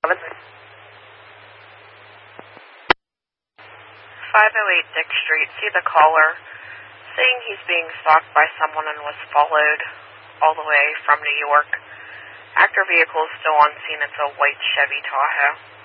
508 Dick Street. See the caller saying he's being stalked by someone and was followed all the way from New York. Actor vehicle is still on scene. It's a white Chevy Tahoe.